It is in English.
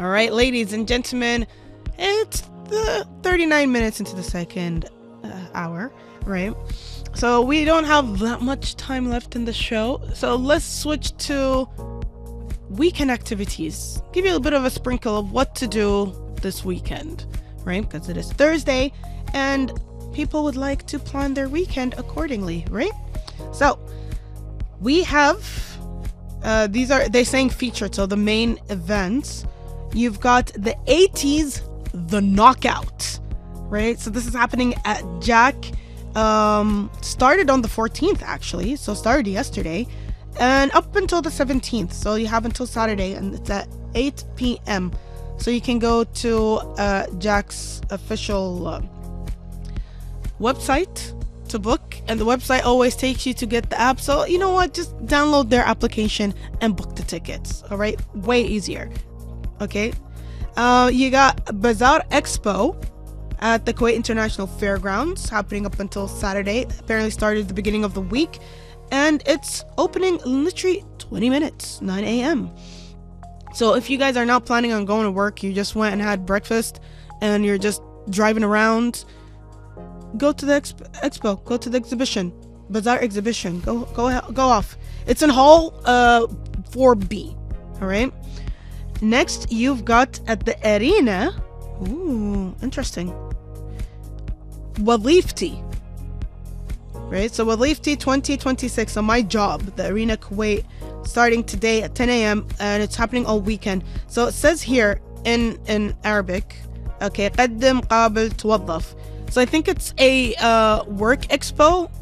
All right, ladies and gentlemen, it's the 39 minutes into the second hour, right? So we don't have that much time left in the show. So let's switch to weekend activities. Give you a bit of a sprinkle of what to do this weekend, right? Because it is Thursday and people would like to plan their weekend accordingly, right? So we have they're saying featured, so the main events. You've got the 80s The Knockout, right? So this is happening at Jack. Started on the 14th actually, so started yesterday, and up until the 17th. So you have until Saturday, and it's at 8 p.m. So you can go to Jack's official website to book, and the website always takes you to get the app. So you know what, just download their application and book the tickets. All right, way easier. Okay, you got Bazaar Expo at the Kuwait International Fairgrounds, happening up until Saturday. Apparently started at the beginning of the week, and it's opening literally 20 minutes, 9 a.m. So if you guys are not planning on going to work, you just went and had breakfast and you're just driving around, go to the expo, go to the exhibition, Bazaar exhibition, go off. It's in hall 4B. All right, next you've got at the arena, ooh, interesting, Wadifti, right? So Wadifti 2026 on my job, the Arena Kuwait, starting today at 10 a.m. and it's happening all weekend. So it says here in Arabic, okay, قدم قابل توظف. So I think it's a work expo